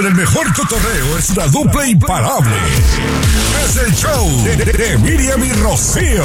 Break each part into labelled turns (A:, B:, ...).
A: El mejor cotorreo es la dupla imparable. Es el show de Miriam y Rocío.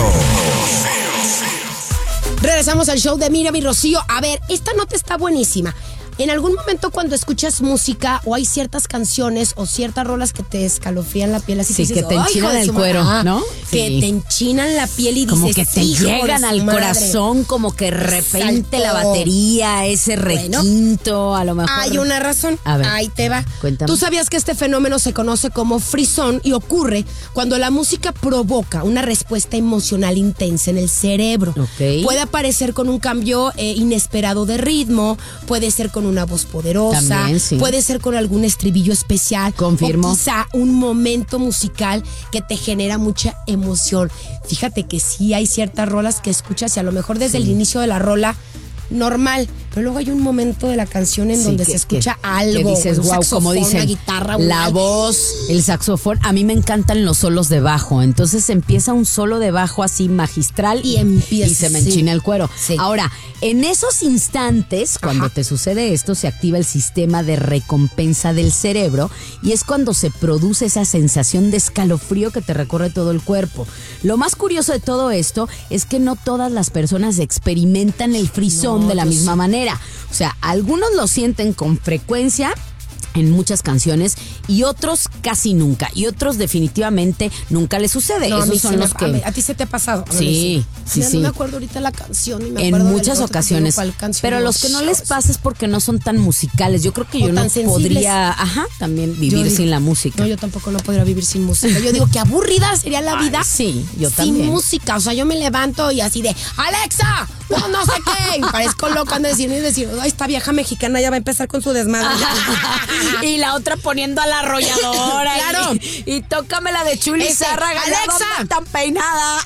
B: Regresamos al show de Miriam y Rocío. A ver, esta nota está buenísima. En algún momento cuando escuchas música o hay ciertas canciones o ciertas rolas que te escalofrían la piel, así
C: sí,
B: dices,
C: que te enchinan el cuero, ¿no?
B: Que
C: sí.
B: te enchinan la piel y
C: como
B: dices,
C: que te llegan al corazón, como que de repente la batería, ese requinto, a lo mejor.
B: Hay una razón.
C: A ver,
B: ahí te va.
C: Cuéntame.
B: Tú sabías que este fenómeno se conoce como frisón y ocurre cuando la música provoca una respuesta emocional intensa en el cerebro.
C: Okay.
B: Puede aparecer con un cambio inesperado de ritmo, puede ser con una voz poderosa,
C: también, sí.
B: puede ser con algún estribillo especial.
C: Confirmo.
B: O quizá un momento musical que te genera mucha emoción. Fíjate que sí hay ciertas rolas que escuchas y a lo mejor desde el inicio de la rola normal, pero luego hay un momento de la canción en donde se escucha algo.
C: Que dices, wow, como dicen,
B: una guitarra,
C: la voz, el saxofón. A mí me encantan los solos de bajo. Entonces empieza un solo de bajo así magistral y se me enchina el cuero.
B: Sí.
C: Ahora, en esos instantes, cuando te sucede esto, se activa el sistema de recompensa del cerebro y es cuando se produce esa sensación de escalofrío que te recorre todo el cuerpo. Lo más curioso de todo esto es que no todas las personas experimentan el frisón de la misma manera. O sea, algunos lo sienten con frecuencia en muchas canciones y otros casi nunca. Y otros definitivamente nunca les sucede.
B: No,
C: esos son los que...
B: ¿A ti se te ha pasado?
C: Sí.
B: No me acuerdo ahorita la canción. Y me
C: en
B: acuerdo
C: muchas ocasiones. Pero los que no les pasa es porque no son tan musicales. Yo creo que yo no podría también vivir sin la música.
B: No, yo tampoco no podría vivir sin música. Yo digo que aburrida sería la vida.
C: Sí, yo
B: sin
C: también.
B: Sin música. O sea, yo me levanto y así de ¡Alexa! No sé qué. Y parezco loca ando decir, ay, esta vieja mexicana ya va a empezar con su desmadre.
C: Y la otra poniendo a la arrolladora.
B: Claro.
C: Y tócame la de Chuli Zárraga.
B: Alexa,
C: tan peinada.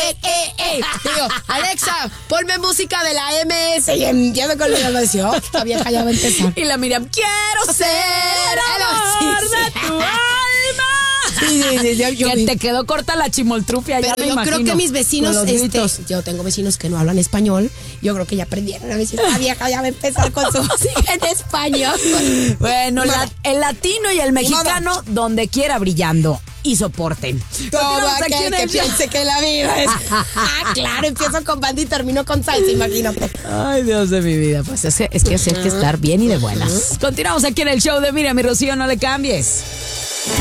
B: Digo, Alexa, ponme música de la MS. Y empiezo con la decía, esta vieja ya va a empezar.
C: Y la Miriam, quiero ser amor de tu alma. Que te quedó corta la chimoltrufia.
B: Pero
C: ya me
B: yo
C: imagino,
B: creo que mis vecinos,
C: yo
B: tengo vecinos que no hablan español. Yo creo que ya aprendieron a decir, esta vieja ya va a empezar con su música en español.
C: Bueno, el latino y el mexicano, donde quiera brillando. Y soporten.
B: Todo aquel que piense que la vida es... claro, empiezo con banda y termino con salsa, imagínate.
C: Ay, Dios de mi vida. Pues es que hay que estar bien y de buenas. Continuamos aquí en el show de Miriam y Rocío, no le cambies.